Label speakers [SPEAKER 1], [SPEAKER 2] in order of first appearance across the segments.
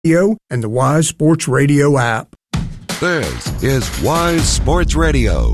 [SPEAKER 1] and the Wise Sports Radio app.
[SPEAKER 2] This is Wise Sports Radio.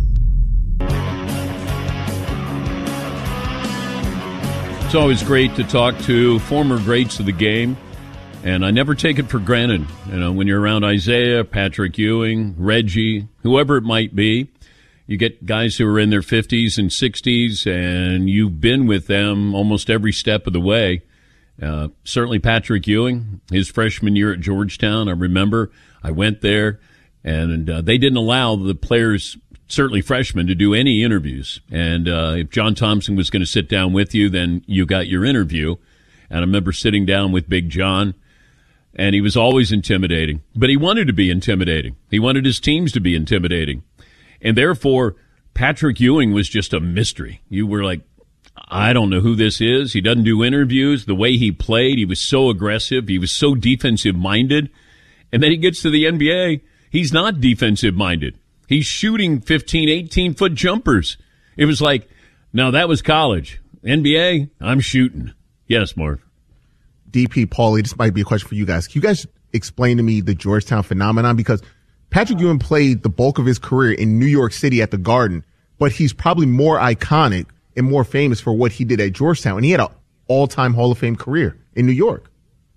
[SPEAKER 3] It's always great to talk to former greats of the game, and I never take it for granted. You know, when you're around Isaiah, Patrick Ewing, Reggie, whoever it might be, you get guys who are in their 50s and 60s, and you've been with them almost every step of the way. Certainly Patrick Ewing, his freshman year at Georgetown, I remember I went there, and they didn't allow the players, certainly freshmen, to do any interviews. And if John Thompson was going to sit down with you, then you got your interview. And I remember sitting down with Big John, and he was always intimidating. But he wanted to be intimidating. He wanted his teams to be intimidating. And therefore, Patrick Ewing was just a mystery. You were like, I don't know who this is. He doesn't do interviews. The way he played, he was so aggressive. He was so defensive-minded. And then he gets to the NBA. He's not defensive-minded. He's shooting 15, 18-foot jumpers. It was like, no, that was college. NBA, I'm shooting. Yes, Marv.
[SPEAKER 4] DP, Paulie, this might be a question for you guys. Can you guys explain to me the Georgetown phenomenon? Because Patrick Ewing played the bulk of his career in New York City at the Garden, but he's probably more iconic and more famous for what he did at Georgetown. And he had an all-time Hall of Fame career in New York.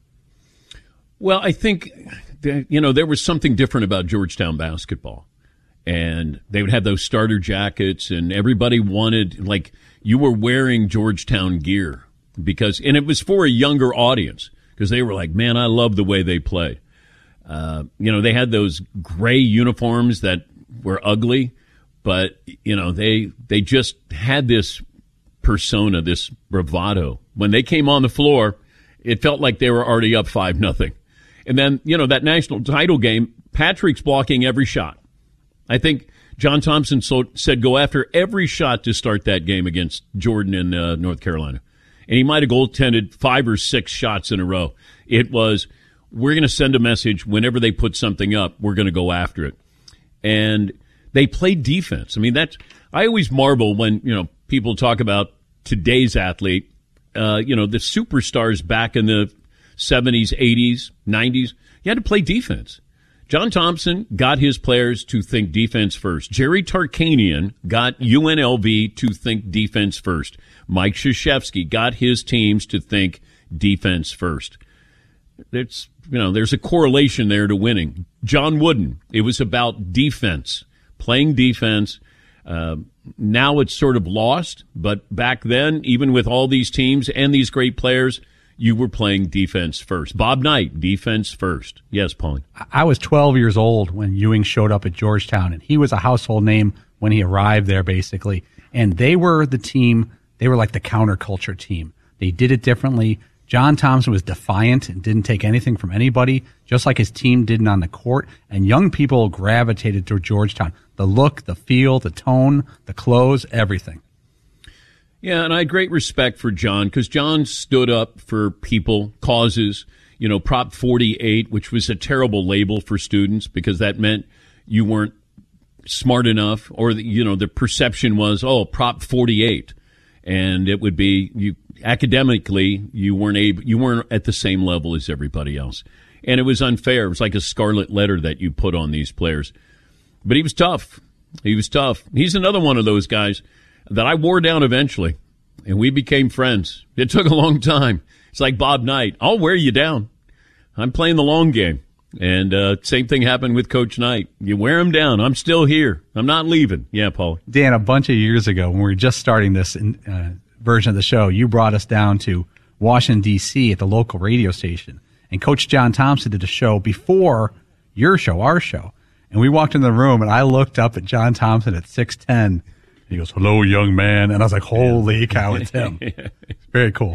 [SPEAKER 3] Well, I think, there was something different about Georgetown basketball. And they would have those starter jackets, and everybody wanted, like, you were wearing Georgetown gear and it was for a younger audience because they were like, man, I love the way they play. They had those gray uniforms that were ugly, but, they just had this persona, this bravado. When they came on the floor, it felt like they were already up 5-0. And then, that national title game, Patrick's blocking every shot. I think John Thompson said go after every shot to start that game against Jordan in North Carolina. And he might have goaltended 5 or 6 shots in a row. It was, we're going to send a message whenever they put something up, we're going to go after it. And they played defense. I mean, I always marvel when, people talk about today's athlete, the superstars back in the 70s, 80s, 90s. You had to play defense. John Thompson got his players to think defense first. Jerry Tarkanian got UNLV to think defense first. Mike Krzyzewski got his teams to think defense first. There's a correlation there to winning. John Wooden, it was about defense, playing defense. Now it's sort of lost, but back then, even with all these teams and these great players, you were playing defense first. Bob Knight, defense first. Yes, Pauline.
[SPEAKER 5] I was 12 years old when Ewing showed up at Georgetown, and he was a household name when he arrived there, basically. And they were the team, they were like the counterculture team. They did it differently. John Thompson was defiant and didn't take anything from anybody, just like his team didn't on the court. And young people gravitated to Georgetown. The look, the feel, the tone, the clothes, everything.
[SPEAKER 3] Yeah, and I had great respect for John because John stood up for people, causes, Prop 48, which was a terrible label for students because that meant you weren't smart enough or, the perception was, Prop 48. And it would be academically, you weren't at the same level as everybody else. And it was unfair. It was like a scarlet letter that you put on these players. But he was tough. He's another one of those guys that I wore down eventually, and we became friends. It took a long time. It's like Bob Knight. I'll wear you down. I'm playing the long game. And same thing happened with Coach Knight. You wear him down. I'm still here. I'm not leaving. Yeah, Paul.
[SPEAKER 5] Dan, a bunch of years ago when we were just starting this version of the show, you brought us down to Washington, D.C. at the local radio station. And Coach John Thompson did a show before your show, our show. And we walked in the room, and I looked up at John Thompson at 6'10". He goes, "Hello, young man." And I was like, holy cow, it's him. It's very cool.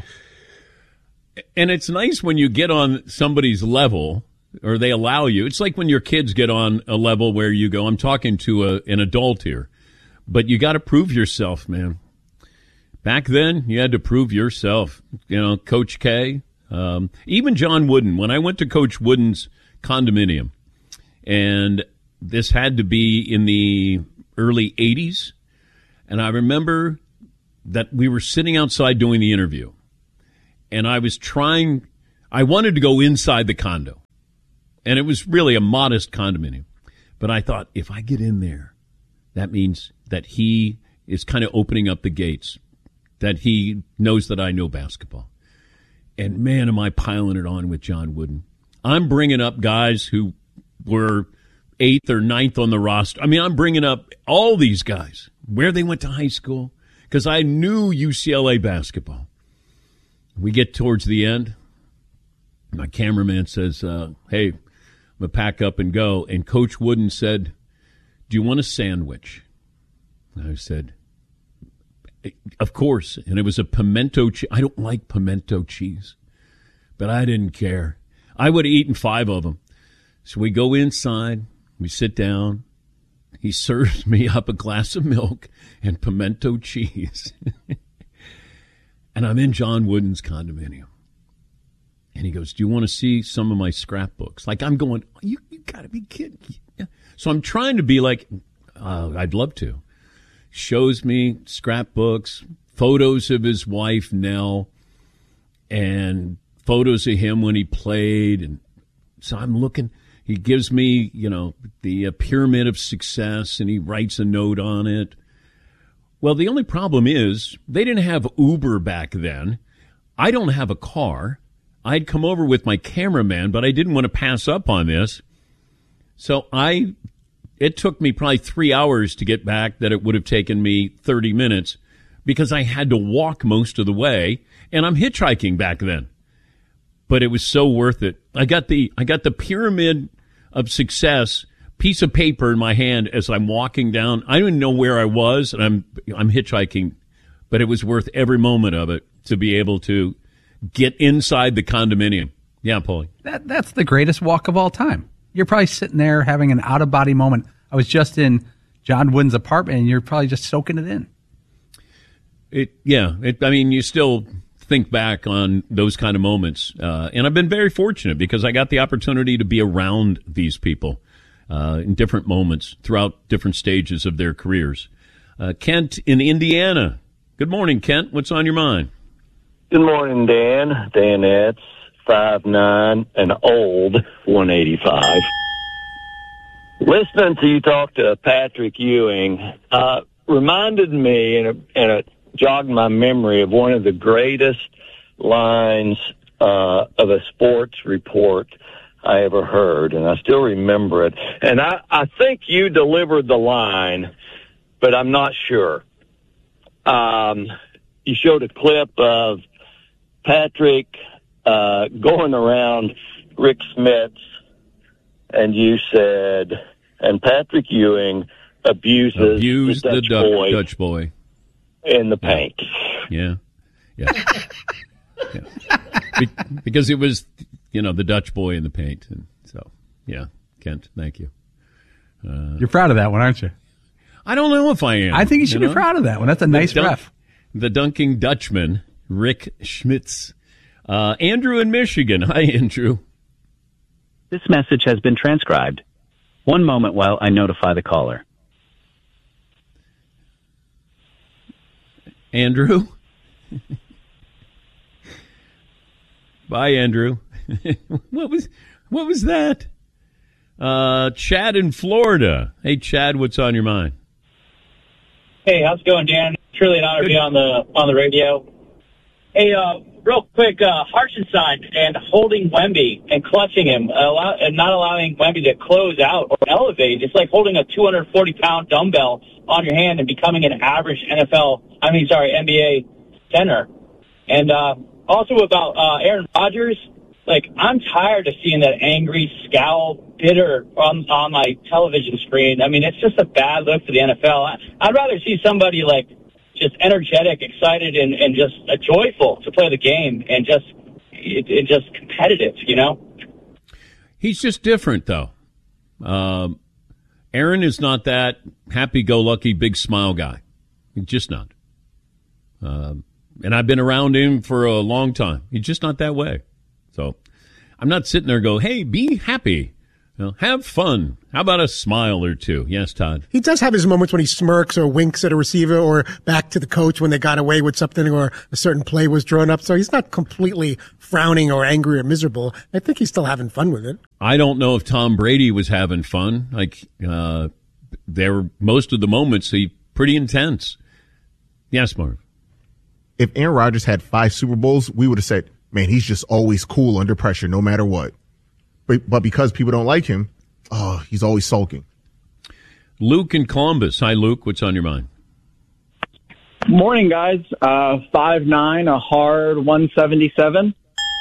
[SPEAKER 3] And it's nice when you get on somebody's level, or they allow you. It's like when your kids get on a level where you go, I'm talking to an adult here. But you got to prove yourself, man. Back then, you had to prove yourself. Coach K, even John Wooden. When I went to Coach Wooden's condominium, and this had to be in the early 80s, and I remember that we were sitting outside doing the interview, and I was trying I wanted to go inside the condo, and it was really a modest condominium. But I thought, if I get in there, that means that he is kind of opening up the gates, that he knows that I know basketball. And, man, am I piling it on with John Wooden. I'm bringing up guys who were 8th or 9th on the roster. I mean, I'm bringing up all these guys, where they went to high school, because I knew UCLA basketball. We get towards the end. My cameraman says, hey, I'm going to pack up and go. And Coach Wooden said, do you want a sandwich? And I said, of course. And it was a pimento cheese. I don't like pimento cheese, but I didn't care. I would have eaten 5 of them. So we go inside. We sit down. He serves me up a glass of milk and pimento cheese. And I'm in John Wooden's condominium. And he goes, do you want to see some of my scrapbooks? Like, I'm going, you got to be kidding. Yeah. So I'm trying to be like, I'd love to. Shows me scrapbooks, photos of his wife, Nell, and photos of him when he played. And so I'm looking. He gives me, the pyramid of success, and he writes a note on it. Well, the only problem is they didn't have Uber back then. I don't have a car. I'd come over with my cameraman, but I didn't want to pass up on this. So it took me probably 3 hours to get back that it would have taken me 30 minutes because I had to walk most of the way, and I'm hitchhiking back then. But it was so worth it. I got the pyramid of success piece of paper in my hand as I'm walking down. I don't even know where I was, and I'm hitchhiking, but it was worth every moment of it to be able to get inside the condominium. Yeah, Paulie.
[SPEAKER 5] That's the greatest walk of all time. You're probably sitting there having an out-of-body moment. I was just in John Wooden's apartment, and you're probably just soaking it in. You still think back on those kind of moments. And I've been very fortunate because I got the opportunity to be around these people in different moments throughout different stages of their careers. Kent in Indiana. Good morning, Kent. What's on your mind?
[SPEAKER 6] Good morning, Dan. Danettes, 5'9", and old 185. Listening to you talk to Patrick Ewing reminded me, and it jogged my memory of one of the greatest lines of a sports report I ever heard, and I still remember it. And I think you delivered the line, but I'm not sure. You showed a clip of Patrick going around Rick Smits, and you said, and Patrick Ewing abused the Dutch boy in the paint.
[SPEAKER 3] Yeah. Because it was, the Dutch boy in the paint. And so, yeah, Kent, thank you.
[SPEAKER 5] You're proud of that one, aren't you?
[SPEAKER 3] I don't know if I am.
[SPEAKER 5] I think you should be proud of that one. That's a nice ref.
[SPEAKER 3] The dunking Dutchman, Rick Schmitz. Andrew in Michigan. Hi, Andrew.
[SPEAKER 7] This message has been transcribed. One moment while I notify the caller.
[SPEAKER 3] Andrew? Bye, Andrew. What was that? Chad in Florida. Hey, Chad, what's on your mind?
[SPEAKER 8] Hey, how's it going, Dan? Truly an honor to be on the radio. Hey, real quick, Hartenstein and holding Wemby and clutching him and not allowing Wemby to close out or elevate. It's like holding a 240-pound dumbbell on your hand and becoming an average NBA center. And also about Aaron Rodgers, I'm tired of seeing that angry scowl, bitter on my television screen. I mean, it's just a bad look for the NFL. I'd rather see somebody just energetic, excited, and just joyful to play the game, and just competitive.
[SPEAKER 3] He's just different, though. Aaron is not that happy-go-lucky, big smile guy. He's just not. And I've been around him for a long time. He's just not that way. So I'm not sitting there go, hey, be happy. Well, have fun. How about a smile or two? Yes, Todd.
[SPEAKER 1] He does have his moments when he smirks or winks at a receiver or back to the coach when they got away with something or a certain play was drawn up. So he's not completely frowning or angry or miserable. I think he's still having fun with it.
[SPEAKER 3] I don't know if Tom Brady was having fun. There were most of the moments pretty intense. Yes, Marv.
[SPEAKER 4] If Aaron Rodgers had 5 Super Bowls, we would have said, man, he's just always cool under pressure no matter what. But because people don't like him, he's always sulking.
[SPEAKER 3] Luke in Columbus. Hi, Luke. What's on your mind?
[SPEAKER 9] Morning, guys. 5'9", a hard 177.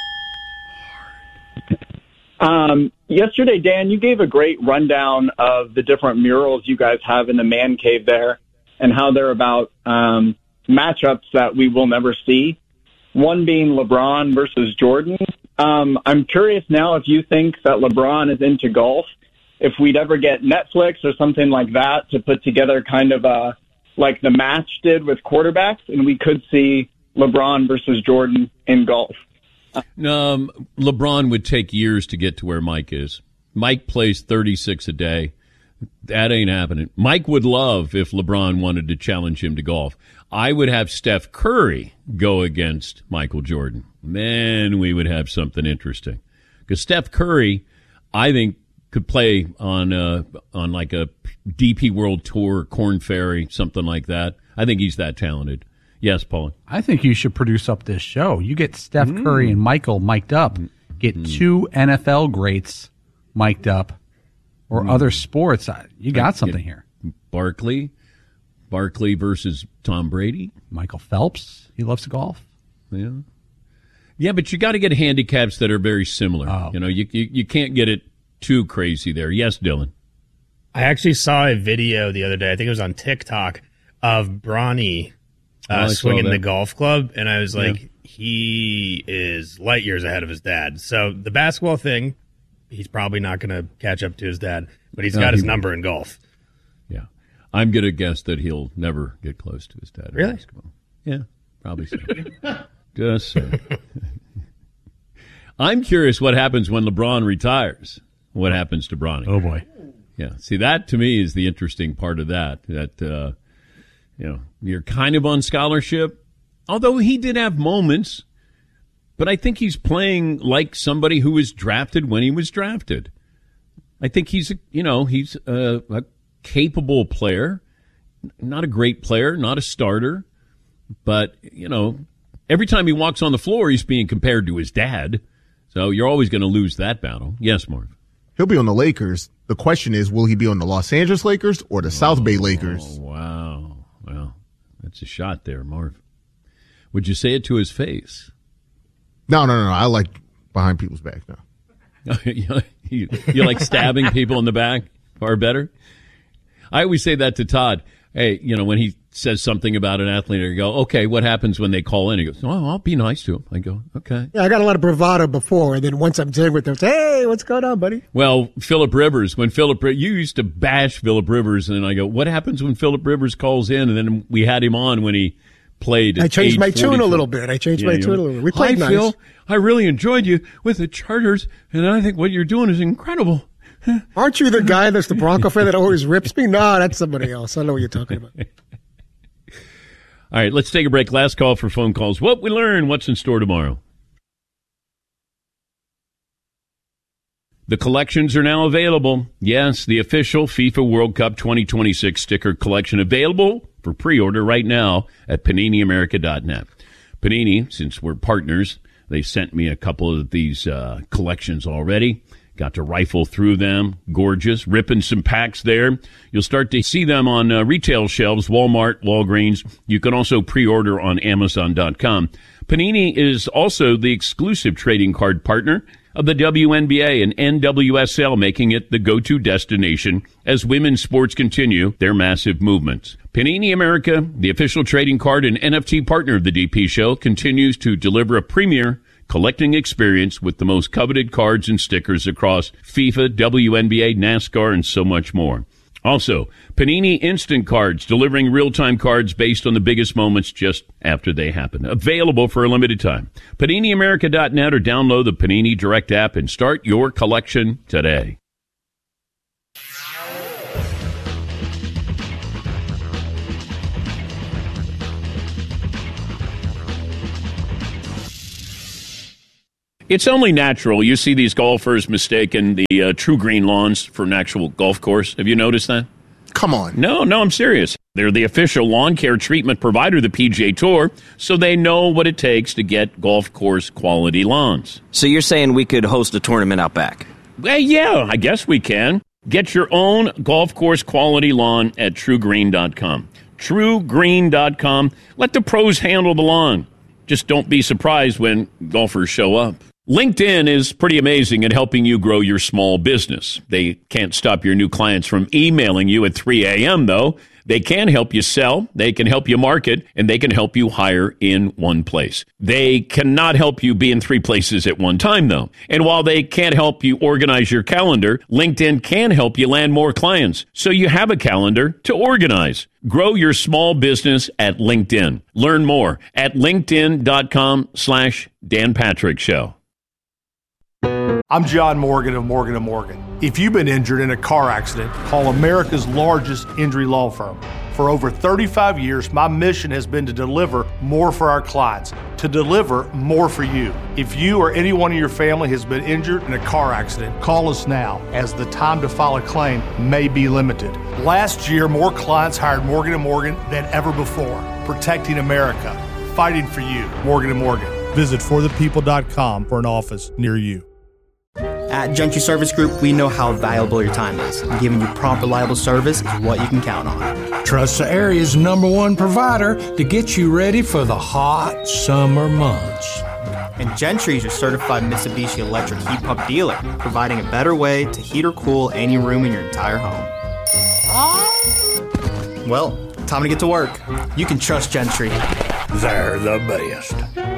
[SPEAKER 9] Yesterday, Dan, you gave a great rundown of the different murals you guys have in the man cave there and how they're about matchups that we will never see. One being LeBron versus Jordan. I'm curious now if you think that LeBron is into golf, if we'd ever get Netflix or something like that to put together kind of like the match did with quarterbacks, and we could see LeBron versus Jordan in golf.
[SPEAKER 3] LeBron would take years to get to where Mike is. Mike plays 36 a day. That ain't happening. Mike would love if LeBron wanted to challenge him to golf. I would have Steph Curry go against Michael Jordan. Then we would have something interesting. Because Steph Curry, I think, could play on like a DP World Tour, Korn Ferry, something like that. I think he's that talented. Yes, Paul.
[SPEAKER 5] I think you should produce up this show. You get Steph Curry and Michael mic'd up. Get 2 NFL greats mic'd up. Or other sports. You got something here.
[SPEAKER 3] Barkley versus Tom Brady.
[SPEAKER 5] Michael Phelps. He loves to golf.
[SPEAKER 3] Yeah, but you got to get handicaps that are very similar.
[SPEAKER 5] Oh.
[SPEAKER 3] You can't get it too crazy there. Yes, Dylan.
[SPEAKER 10] I actually saw a video the other day. I think it was on TikTok of Bronny swinging the golf club, and I was like, he is light years ahead of his dad. So the basketball thing, he's probably not going to catch up to his dad, but he's got his number in golf.
[SPEAKER 3] Yeah. I'm going to guess that he'll never get close to his dad.
[SPEAKER 10] Really?
[SPEAKER 3] In basketball. Yeah, probably so. Just so. I'm curious what happens when LeBron retires. What happens to Bronny?
[SPEAKER 5] Oh, boy.
[SPEAKER 3] Yeah. See, that to me is the interesting part of that you're kind of on scholarship, although he did have moments. But I think he's playing like somebody who was drafted when he was drafted. I think he's a capable player, not a great player, not a starter, but every time he walks on the floor, he's being compared to his dad. So you're always going to lose that battle. Yes, Marv.
[SPEAKER 4] He'll be on the Lakers. The question is, will he be on the Los Angeles Lakers or the South Bay Lakers?
[SPEAKER 3] Oh, wow. Well, that's a shot there, Marv. Would you say it to his face?
[SPEAKER 4] No. I like behind people's backs now.
[SPEAKER 3] You like stabbing people in the back far better? I always say that to Todd. Hey, when he says something about an athlete, I go, okay, what happens when they call in? He goes, oh, I'll be nice to him. I go, okay.
[SPEAKER 1] Yeah, I got a lot of bravado before, and then once I'm dealing with them, hey, what's going on, buddy?
[SPEAKER 3] Well, Phillip Rivers, you used to bash Phillip Rivers, and then I go, what happens when Phillip Rivers calls in? And then we had him on when he played.
[SPEAKER 1] I changed my tune a little bit. We played nice.
[SPEAKER 3] Phil, I really enjoyed you with the Chargers, and I think what you're doing is incredible.
[SPEAKER 1] Aren't you the guy that's the Bronco fan that always rips me? No, that's somebody else. I know what you're talking about.
[SPEAKER 3] All right, let's take a break. Last call for phone calls. What we learn, what's in store tomorrow. The collections are now available. Yes, the official FIFA World Cup 2026 sticker collection available for pre-order right now at PaniniAmerica.net. Panini, since we're partners, they sent me a couple of these collections already. Got to rifle through them. Gorgeous. Ripping some packs there. You'll start to see them on retail shelves, Walmart, Walgreens. You can also pre-order on Amazon.com. Panini is also the exclusive trading card partner of the WNBA and NWSL, making it the go-to destination as women's sports continue their massive movements. Panini America, the official trading card and NFT partner of the DP Show, continues to deliver a premier collecting experience with the most coveted cards and stickers across FIFA, WNBA, NASCAR, and so much more. Also, Panini Instant Cards, delivering real-time cards based on the biggest moments just after they happen. Available for a limited time. PaniniAmerica.net or download the Panini Direct app and start your collection today. It's only natural. You see these golfers mistaking the True Green lawns for an actual golf course. Have you noticed that?
[SPEAKER 4] Come on.
[SPEAKER 3] No, I'm serious. They're the official lawn care treatment provider of the PGA Tour, so they know what it takes to get golf course quality lawns.
[SPEAKER 11] So you're saying we could host a tournament out back?
[SPEAKER 3] Well, yeah, I guess we can. Get your own golf course quality lawn at TrueGreen.com. TrueGreen.com. Let the pros handle the lawn. Just don't be surprised when golfers show up. LinkedIn is pretty amazing at helping you grow your small business. They can't stop your new clients from emailing you at 3 a.m., though. They can help you sell, they can help you market, and they can help you hire in one place. They cannot help you be in 3 places at one time, though. And while they can't help you organize your calendar, LinkedIn can help you land more clients, so you have a calendar to organize. Grow your small business at LinkedIn. Learn more at linkedin.com/Dan Patrick Show.
[SPEAKER 12] I'm John Morgan of Morgan & Morgan. If you've been injured in a car accident, call America's largest injury law firm. For over 35 years, my mission has been to deliver more for our clients, to deliver more for you. If you or anyone in your family has been injured in a car accident, call us now, as the time to file a claim may be limited. Last year, more clients hired Morgan & Morgan than ever before, protecting America, fighting for you. Morgan & Morgan. Visit forthepeople.com for an office near you.
[SPEAKER 13] At Gentry Service Group, we know how valuable your time is. Giving you prompt, reliable service is what you can count on.
[SPEAKER 14] Trust the area's #1 provider to get you ready for the hot summer months.
[SPEAKER 13] And Gentry is your certified Mitsubishi electric heat pump dealer, providing a better way to heat or cool any room in your entire home. Well, time to get to work. You can trust Gentry.
[SPEAKER 14] They're the best.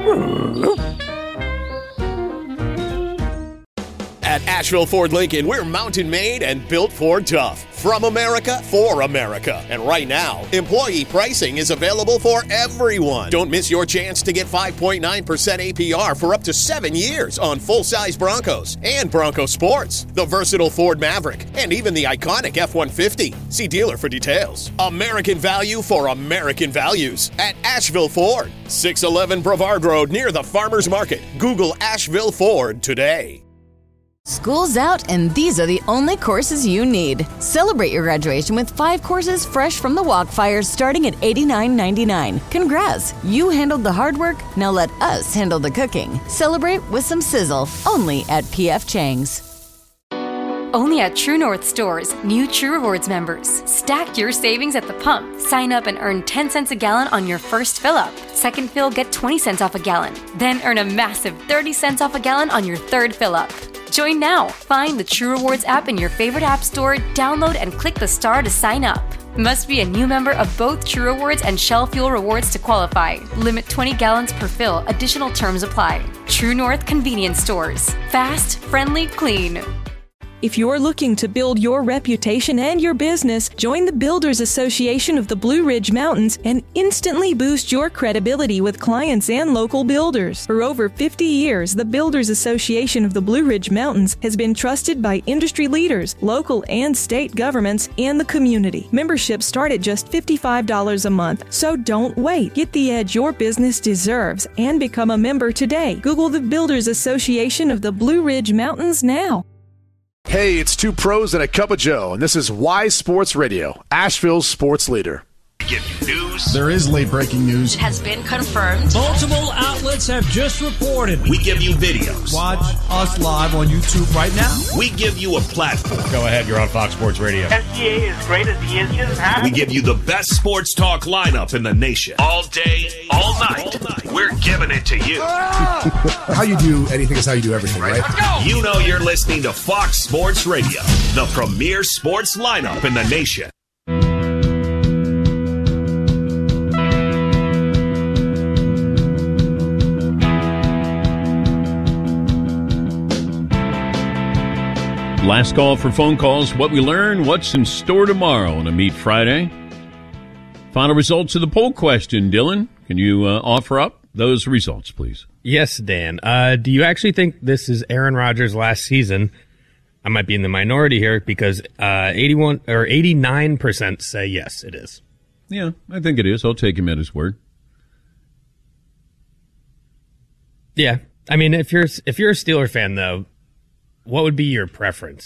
[SPEAKER 15] At Asheville Ford Lincoln, we're mountain-made and built Ford tough. From America, for America. And right now, employee pricing is available for everyone. Don't miss your chance to get 5.9% APR for up to 7 years on full-size Broncos and Bronco Sports, the versatile Ford Maverick, and even the iconic F-150. See dealer for details. American value for American values at Asheville Ford. 611 Brevard Road near the Farmers Market. Google Asheville Ford today.
[SPEAKER 16] School's out, and these are the only courses you need. Celebrate your graduation with 5 courses fresh from the Walkfire starting at $89.99. Congrats! You handled the hard work, now let us handle the cooking. Celebrate with some sizzle, only at P.F. Chang's.
[SPEAKER 17] Only at True North stores, new True Rewards members. Stack your savings at the pump. Sign up and earn 10 cents a gallon on your first fill-up. Second fill, get 20 cents off a gallon. Then earn a massive 30 cents off a gallon on your third fill-up. Join now. Find the True Rewards app in your favorite app store, download and click the star to sign up. Must be a new member of both True Rewards and Shell Fuel Rewards to qualify. Limit 20 gallons per fill. Additional terms apply. True North Convenience Stores. Fast, friendly, clean.
[SPEAKER 18] If you're looking to build your reputation and your business, join the Builders Association of the Blue Ridge Mountains and instantly boost your credibility with clients and local builders. For over 50 years, the Builders Association of the Blue Ridge Mountains has been trusted by industry leaders, local and state governments, and the community. Memberships start at just $55 a month, so don't wait. Get the edge your business deserves and become a member today. Google the Builders Association of the Blue Ridge Mountains now.
[SPEAKER 19] Hey, it's 2 pros and a cup of Joe, and this is Wise Sports Radio, Asheville's sports leader.
[SPEAKER 20] Give you news.
[SPEAKER 21] There is late-breaking news.
[SPEAKER 22] It has been confirmed.
[SPEAKER 23] Multiple outlets have just reported.
[SPEAKER 20] We give you videos.
[SPEAKER 23] Watch us live on YouTube right now.
[SPEAKER 20] We give you a platform.
[SPEAKER 10] Go ahead, you're on Fox Sports Radio.
[SPEAKER 24] SGA is great as he is.
[SPEAKER 20] We give you the best sports talk lineup in the nation. All day, all night. We're giving it to you.
[SPEAKER 21] How you do anything is how you do everything, right?
[SPEAKER 20] Let's go. You know you're listening to Fox Sports Radio, the premier sports lineup in the nation.
[SPEAKER 3] Last call for phone calls. What we learn, what's in store tomorrow on a Meet Friday. Final results of the poll question. Dylan, can you offer up those results, please?
[SPEAKER 10] Yes, Dan. Do you actually think this is Aaron Rodgers' last season? I might be in the minority here because 89% say yes, it is.
[SPEAKER 3] Yeah, I think it is. I'll take him at his word.
[SPEAKER 10] Yeah, I mean, if you're a Steeler fan, though, what would be your preference?